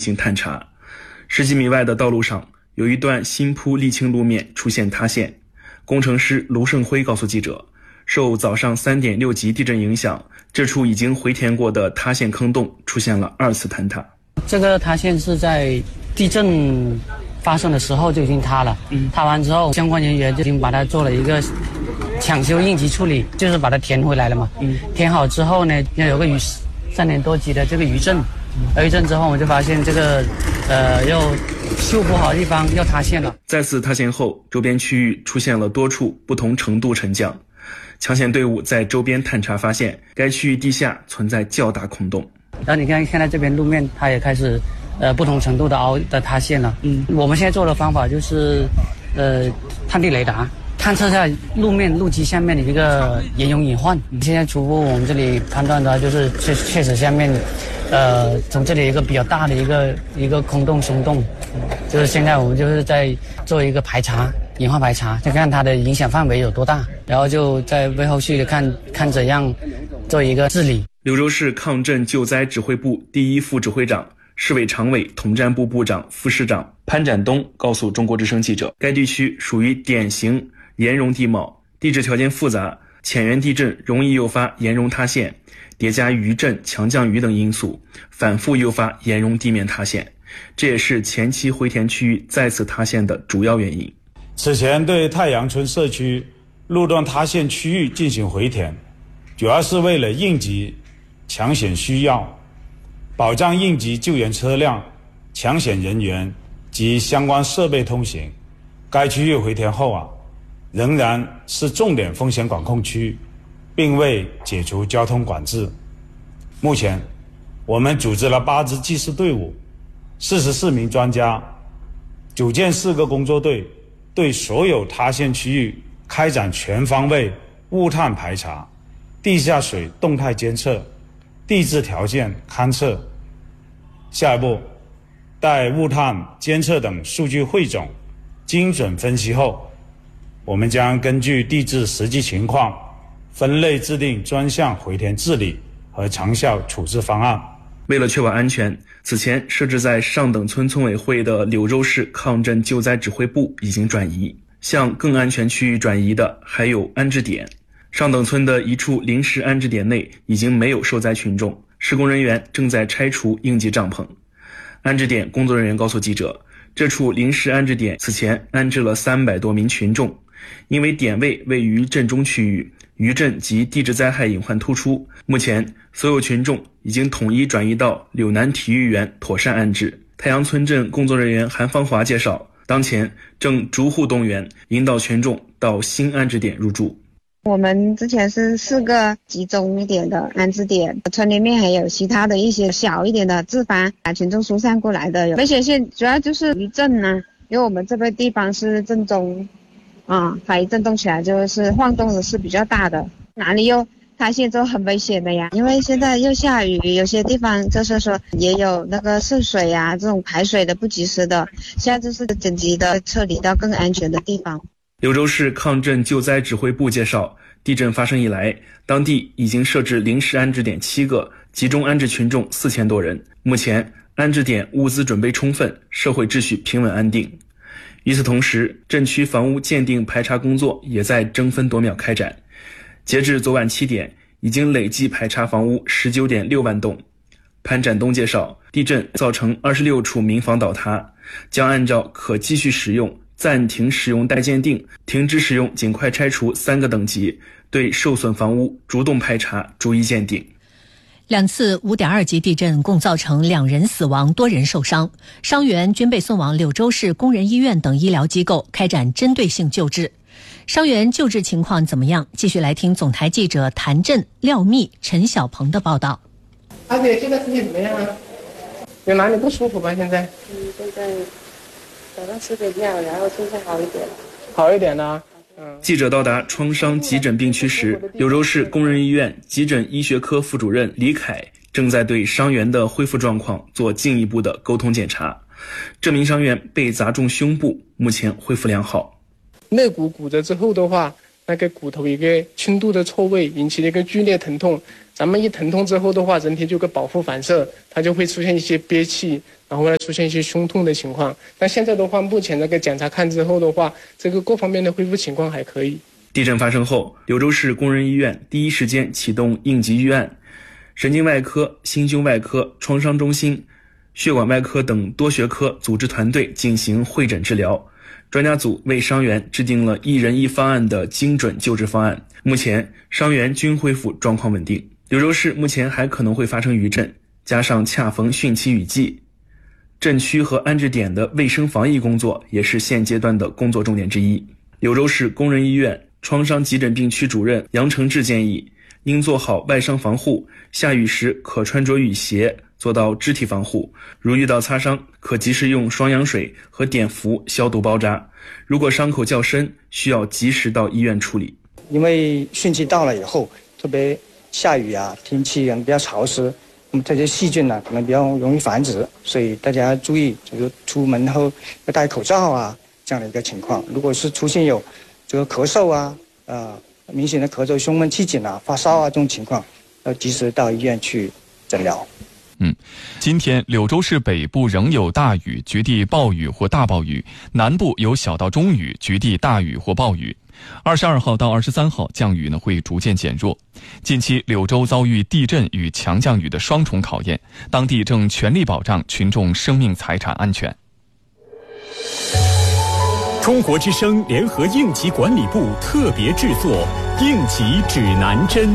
行探查。10几米外的道路上有一段新铺沥青路面出现塌陷，工程师卢胜辉告诉记者，受早上3.6级地震影响，这处已经回填过的塌陷坑洞出现了2次坍塌。 这个塌陷是在地震发生的时候就已经塌了，塌完之后相关人员就已经把它做了一个抢修应急处理，就是把它填回来了嘛。填好之后呢，要有个3.多级的这个余震，余震之后我们就发现这个又修补好的地方又塌陷了。 再次塌陷后，周边区域出现了多处不同程度沉降，抢险队伍在周边探查发现，该区域地下存在较大空洞。 然后你看现在这边路面它也开始不同程度的塌陷了。我们现在做的方法就是探地雷达探测下路面路基下面的一个岩溶隐患。现在初步我们这里判断的就是确实下面从这里一个比较大的一个空洞松动，就是现在我们就是在做一个排查隐患排查，就看它的影响范围有多大，然后就在为后续的看怎样做一个治理。 柳州市抗震救灾指挥部第一副指挥长、市委常委统战部部长、副市长潘展东告诉中国之声记者，该地区属于典型岩溶地貌，地质条件复杂，浅源地震容易诱发岩溶塌陷，叠加余震、强降雨等因素，反复诱发岩溶地面塌陷，这也是前期回填区域再次塌陷的主要原因。 此前对太阳村社区路段塌陷区域进行回填，主要是为了应急抢险需要，保障应急救援车辆、抢险人员及相关设备通行。该区域回填后仍然是重点风险管控区，并未解除交通管制。目前我们组织了8支技师队伍，44名专家，组建4个工作队，对所有塌陷区域开展全方位物探排查、地下水动态监测、地质条件勘测。下一步，待物探、监测等数据汇总、精准分析后，我们将根据地质实际情况，分类制定专项回填治理和长效处置方案。 为了确保安全，此前设置在上等村村委会的柳州市抗震救灾指挥部已经转移，向更安全区域转移的还有安置点。上等村的一处临时安置点内已经没有受灾群众，施工人员正在拆除应急帐篷。安置点工作人员告诉记者，这处临时安置点此前安置了300多名群众，因为点位位于震中区域，余震及地质灾害隐患突出，目前所有群众已经统一转移到柳南体育园妥善安置。太阳村镇工作人员韩芳华介绍，当前正逐户动员，引导群众到新安置点入住。 我们之前是4个集中一点的安置点，村里面还有其他的一些小一点的自发把群众疏散过来的。危险线主要就是余震呢，因为我们这个地方是震中它一震动起来就是晃动的是比较大的，哪里又塌陷就很危险的呀。因为现在又下雨，有些地方就是说也有那个渗水这种排水的不及时的，现在就是紧急的撤离到更安全的地方。 柳州市抗震救灾指挥部介绍，地震发生以来，当地已经设置临时安置点7个，集中安置群众4000多人。目前安置点物资准备充分，社会秩序平稳安定。与此同时，震区房屋鉴定排查工作也在争分夺秒开展。截至昨晚7点，已经累计排查房屋19.6万栋。潘展东介绍，地震造成26处民房倒塌，将按照可继续使用、暂停使用待鉴定、停止使用尽快拆除3个等级，对受损房屋主动排查、逐一鉴定。 2次5.2级地震共造成2人死亡，多人受伤，伤员均被送往柳州市工人医院等医疗机构开展针对性救治。伤员救治情况怎么样？继续来听总台记者谭震、廖密、陈小鹏的报道。 阿姐，现在身体怎么样啊？有哪里不舒服吗？现在？ 现在早上吃点药，然后现在好一点了。 好一点了。 记者到达创伤急诊病区时，柳州市工人医院急诊医学科副主任李凯正在对伤员的恢复状况做进一步的沟通检查。这名伤员被砸中胸部，目前恢复良好。 肋骨骨折之后的话，那个骨头一个轻度的错位，引起了一个剧烈疼痛。咱们一疼痛之后的话，人体就有个保护反射，它就会出现一些憋气， 然后呢出现一些胸痛的情况。但现在的话，目前那个检查看之后的话，这个各方面的恢复情况还可以。 地震发生后，柳州市工人医院第一时间启动应急预案，神经外科、心胸外科、创伤中心、血管外科等多学科组织团队进行会诊治疗。专家组为伤员制定了1人1方案的精准救治方案，目前伤员均恢复状况稳定。柳州市目前还可能会发生余震，加上恰逢汛期雨季，震区和安置点的卫生防疫工作也是现阶段的工作重点之一。柳州市工人医院创伤急诊病区主任杨承志建议，应做好外伤防护，下雨时可穿着雨鞋，做到肢体防护。如遇到擦伤，可及时用双氧水和碘伏消毒包扎。如果伤口较深，需要及时到医院处理。 因为汛期到了以后，特别下雨啊，天气比较潮湿，那么这些细菌呢可能比较容易繁殖，所以大家注意，就是出门后要戴口罩啊，这样的一个情况。如果是出现有这个咳嗽啊，明显的咳嗽、胸闷气紧啊、发烧啊这种情况，要及时到医院去诊疗。 今天柳州市北部仍有大雨，局地暴雨或大暴雨，南部有小到中雨，局地大雨或暴雨。22号到23号降雨会逐渐减弱。近期柳州遭遇地震与强降雨的双重考验，当地正全力保障群众生命财产安全。 中国之声联合应急管理部特别制作应急指南针。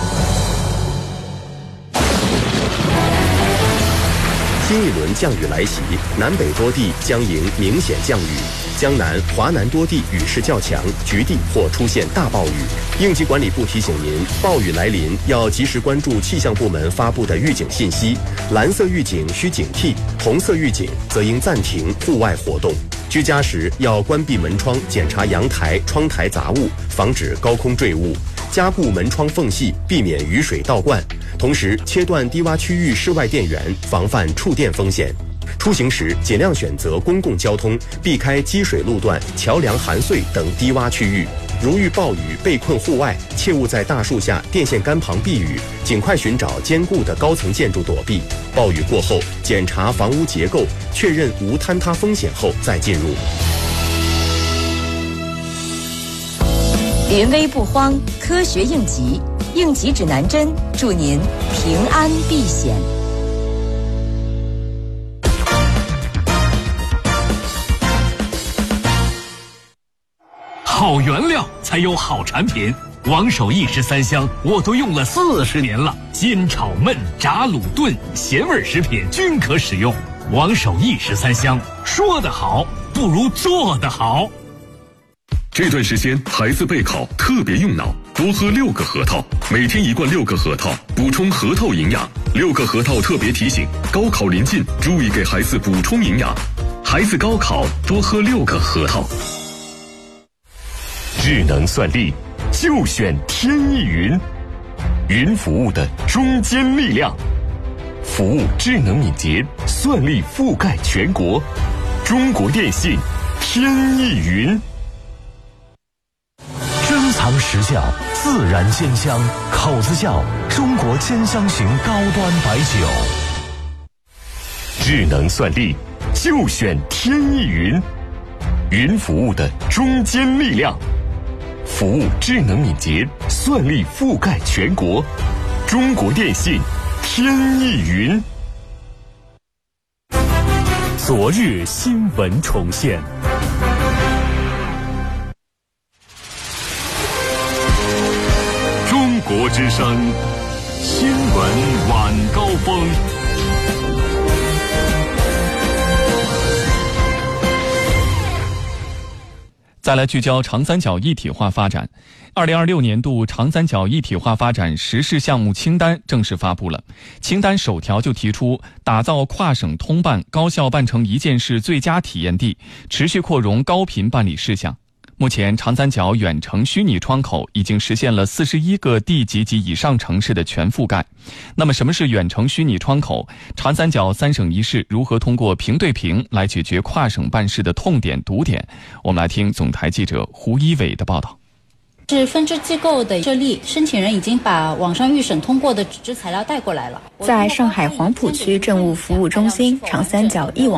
新一轮降雨来袭，南北多地将迎明显降雨，江南、华南多地雨势较强，局地或出现大暴雨。应急管理部提醒您，暴雨来临要及时关注气象部门发布的预警信息，蓝色预警需警惕，红色预警则应暂停户外活动。居家时要关闭门窗，检查阳台、窗台杂物，防止高空坠物，加固门窗缝隙，避免雨水倒灌。同时，切断低洼区域室外电源，防范触电风险。出行时尽量选择公共交通，避开积水路段、桥梁含碎等低洼区域。如遇暴雨被困户外，切勿在大树下、电线杆旁避雨，尽快寻找坚固的高层建筑躲避。暴雨过后，检查房屋结构，确认无坍塌风险后再进入。 临危不慌，科学应急，应急指南针，祝您平安避险。 好原料才有好产品，王守义13香我都用了40年了，煎炒焖炸卤炖咸味食品均可使用。王守义13香，说得好不如做得好。 这段时间孩子备考特别用脑，多喝6个核桃，每天1罐6个核桃，补充核桃营养。6个核桃特别提醒，高考临近，注意给孩子补充营养。孩子高考多喝6个核桃。 智能算力就选天翼云，云服务的中坚力量，服务智能敏捷，算力覆盖全国。中国电信天翼云。 珍藏实窖，自然鲜香，口子窖中国兼香型高端白酒。 智能算力就选天翼云，云服务的中坚力量，服务智能敏捷，算力覆盖全国。中国电信天翼云。 昨日新闻重现。 中国之声新闻晚高峰。 再来聚焦长三角一体化发展。2026年度长三角一体化发展实施项目清单正式发布了。清单首条就提出打造跨省通办、高效办成一件事最佳体验地，持续扩容高频办理事项。目前长三角远程虚拟窗口已经实现了41个地级及以上城市的全覆盖。那么什么是远程虚拟窗口？长三角3省1市如何通过平对平来解决跨省办事的痛点堵点？我们来听总台记者胡一伟的报道。 是分支机构的设立，申请人已经把网上预审通过的纸质材料带过来了。 在上海黄浦区政务服务中心长三角一网